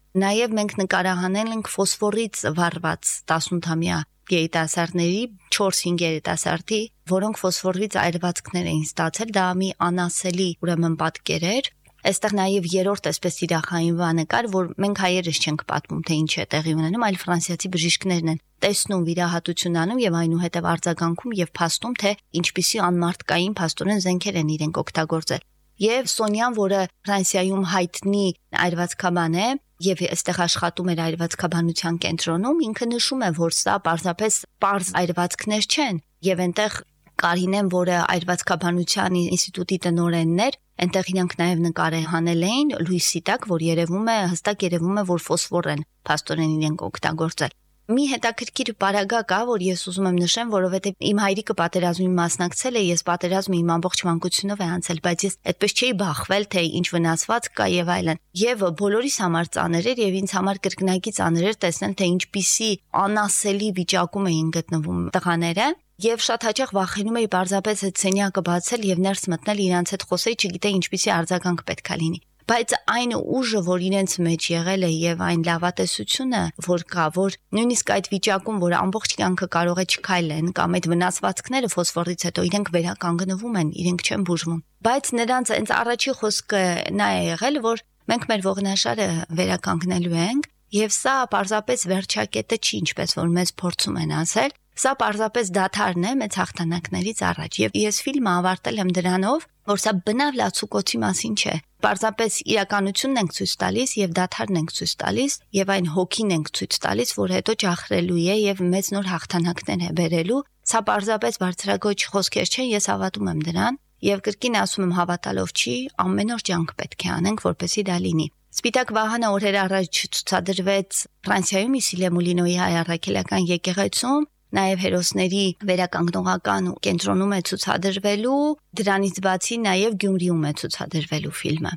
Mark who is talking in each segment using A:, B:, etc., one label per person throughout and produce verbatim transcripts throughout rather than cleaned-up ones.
A: Նաև մենք նկարահանել ենք ֆոսֆորից վառված տասնութամյա երիտասարդների չորս-հինգ երիտասարդի, որոնք ֆոսֆորից այրվածքներ էին ստացել, դա մի անասելի ուրեմն պատկեր էր։ Այստեղ նաև երրորդ այսպես տիրախային բանը կար, որ մենք հայերս չենք պատմում, թե ինչ է տեղի ունենում, այլ ֆրանսիացի բժիշկներն են տեսնում, վիրահատություն անում եւ այնուհետեւ արձագանքում եւ փաստում, թե ինչպիսի անմարդկային փաստորեն զենքեր են իրենք օգտագործել։ Եվ Սոնյան, որը Ֆրանսիայում հայտնի այրվածքաբան է եւ այստեղ աշխատում էր այրվածքաբանության կենտրոնում, ինքը նշում է, որ սա պարզապես պարզ այրվածքներ չեն եւ այնտեղ Կարինեն, որը այրվածքաբանության ինստիտուտի տնօրենն էր, այնտեղ իրանք նաև նկարահանել էին լույսի տակ, որ երևում է, հստակ երևում է, որ ֆոսֆոր են փաստորեն իրենք օգտագործել։ Մի հետաքրքիր պարագա կա, որ ես ուզում եմ նշեմ, որովհետև իմ հայրիկը պատերազմին մասնակցել է, ես պատերազմը իմ ամբողջ մանկությունով է անցել, բայց ես այդպես չէի բախվել, թե ինչ վնասված կա եւ այլն։ Եվ բոլորիս համար ծանր էր եւ ինձ համար կրկնակի ծանր էր տեսնել, թե ինչպիսի անասելի վիճակում էին գտնվում տղաները։ Եվ շատ հաճախ վախենում էի պարզապես այդ սենյակը բացել եւ ներս մտնել իրանց հետ խոսեի, չգիտեի ինչպիսի արձագանք պետքա լինի։ Բայց այն ուժը, որ իրենց մեջ եղել է եւ այն լավատեսությունը, որ կա, որ նույնիսկ այդ վիճակում, որ ամբողջ կյանքը կարող է չքայլեն կամ այդ վնասվածքները ֆոսֆորից հետո իրենք վերականգնվում են, իրենք չեն բուժվում։ Բայց նրանց այնց առաջի խոսքը նա է եղել, որ մենք մեր ողնաշարը վերականգնելու ենք եւ սա պարզապես վերջակետը չի, ինչպես որ մեզ փորձում են ասել։ Սա պարզապես դադարն է մեծ հաղթանակներից առաջ եւ ես ֆիլմը ավարտել եմ դրանով, որ սա բնավ լացուկոցի մասին չէ։ Պարզապես իրականությունն ենք ցույց տալիս եւ դադարն ենք ցույց տալիս եւ այն հոգին ենք ցույց տալիս, որ հետո ջախրելու է եւ մեծ նոր հաղթանակներ է բերելու։ Սա պարզապես բարձրագույն խոսքեր չեն, ես հավատում եմ դրան եւ կրկին ասում եմ հավատալով չի, ամեն օր ջանք պետք է անենք, որպեսզի դա լինի։ Սպիտակ վահանը օրեր առաջ ցուցադրվեց Ֆրանսիայում Իսիլե Մուլինոյի հայ առաքելական եկեղեցում, նաև հերոսների վերականգնողական կենտրոնում է ցուցադրվելու, դրանից բացի նաև Գյումրիում է ցուցադրվելու ֆիլմը։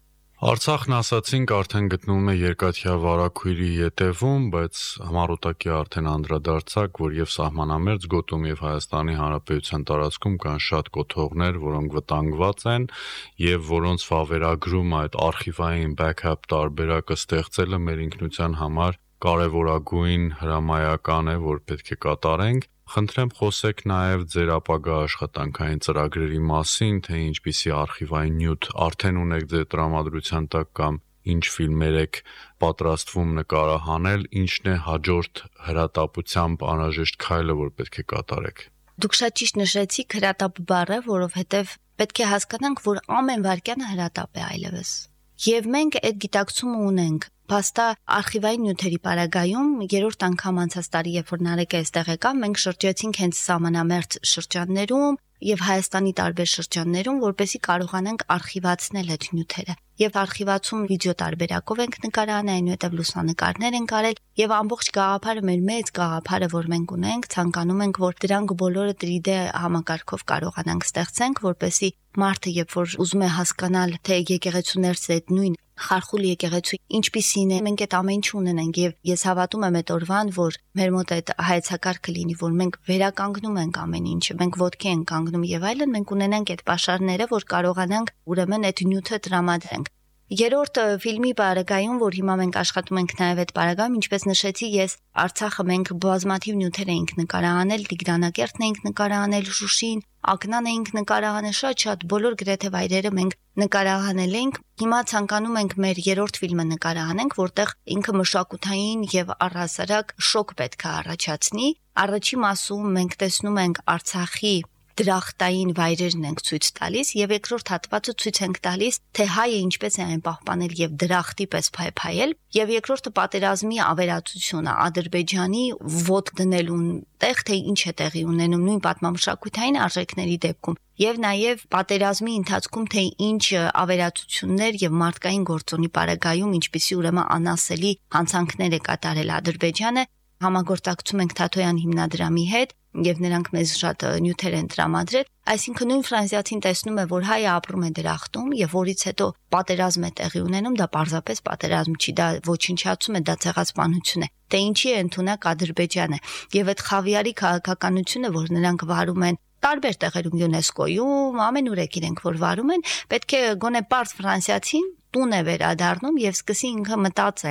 B: Արցախն ասացինք արդեն գտնվում է երկաթյա վարակույրի ետևում, բայց համառոտակի արդեն անդրադարձակ, որ եւ սահմանամերձ գոտում եւ Հայաստանի Հանրապետության տարածքում կան շատ կոթողներ, որոնք վտանգված են եւ որոնց վավերագրում այդ արխիվային backup տարբերակը ստեղծելը մեր ինքնության համար կարևորագույն հրամայական է, որ պետք է կատարենք։ Խնդրեմ խոսեք նաև ձեր ապագա աշխատանքային ծրագրերի մասին, թե ինչպիսի արխիվային նյութ արդեն ունեք ձեր տրամադրության տակ կամ ինչ ֆիլմեր եք պատրաստվում նկարահանել, ինչն է հաջորդ հրատապությամբ անհրաժեշտ քայլը, որ պետք է կատարեք։
A: Դուք շատ ճիշտ նշեցիք հրատապ բառը, որովհետև պետք է հասկանանք, որ ամեն վարքյանը հրատապ է այլևս։ Եվ մենք այդ գիտակցումը ունենք։ Փաստա արխիվային նյութերի պարագայում երրորդ անգամ անցած տարի, երբ որ Նարեկը այստեղ եկավ, մենք շրջեցինք հենց սահմանամերձ շրջաններում եւ Հայաստանի տարբեր շրջաններում, որպեսզի կարողանանք արխիվացնել այդ նյութերը։ Եվ արխիվացում վիդեո տարբերակով ենք նկարահանել, այնուհետև լուսանկարներ ենք արել եւ ամբողջ գաղափարը մեր մեծ գաղափարը, որ մենք ունենք, ցանկանում ենք, որ դրանք բոլորը տրի դե համակարգով կարողանանք ստեղծենք, որպեսզի մարդը, երբ որ ուզում է հասկանալ, թե եկեղեցուներս այդ նույն խարխուլ եկեղեցու ինչպիսին է, մենք այդ ամեն ինչ ունենենք եւ ես հավատում եմ այդ օրվան, որ մեր մոտ այդ հայեցակարգը լինի, որ մենք վերականգնում ենք ամեն ինչը, մենք ոտքի ենք կանգնում եւ այլն, մենք ունենանք այդ պաշարները, որ կարողանանք ուրեմն այդ նյութը տրամադրենք։ Երրորդ ֆիլմի պարագայում, որ հիմա մենք աշխատում ենք նաև այդ պարագայում, ինչպես նշեցի, ես Արցախը մենք բազմաթիվ նյութեր էինք նկարահանել, Տիգրանակերտն էինք նկարահանել, Շուշին, Ակնան էինք նկարահանել, շատ-շատ բոլոր գրեթե վայրերը մենք նկարահանել ենք։ Հիմա ցանկանում ենք մեր երրորդ ֆիլմը նկարահանենք, որտեղ ինքը մշակութային եւ առհասարակ շոկ պետք է առաջացնի։ Առաջի մասում մենք տեսնում ենք Արցախի դրախտային վայրերն ենք ցույց տալիս եւ երկրորդ հատվածը ցույց ենք տալիս, թե հայը ինչպես է այն պահպանել եւ դրախտի պես փայփայել, եւ երկրորդը պատերազմի ավերածությունը Ադրբեջանի ոտ դնելուն տեղ, թե ինչ է տեղի ունենում նույն պատմամշակութային արժեքների դեպքում եւ նաեւ պատերազմի ընթացքում, թե ինչ ավերածություններ եւ մարդկային գործոնի պարագայում ինչպիսի ուրեմն անասելի հանցանքներ է կատարել Ադրբեջանը։ Համագործակցում ենք Թաթոյան հիմնադրամի հետ եւ նրանք մեզ շատ նյութեր են տրամադրել, այսինքն նույն ֆրանսիացին տեսնում է, որ հայը ապրում է դրախտում եւ որից հետո պատերազմ է տեղի ունենում, դա պարզապես պատերազմ չի, դա ոչնչացում է, դա ցեղասպանություն է, թե ինչի է ընդունակ Ադրբեջանը եւ այդ խավիարի քաղաքականությունը, որ նրանք վարում են տարբեր տեղերում ՅՈՒՆԵՍԿՕ-ում, ամենուրեք իրենք որ վարում են, պետք է գոնե պարզ ֆրանսիացին տուն է վերադառնում եւ սկսի ինքը մտածել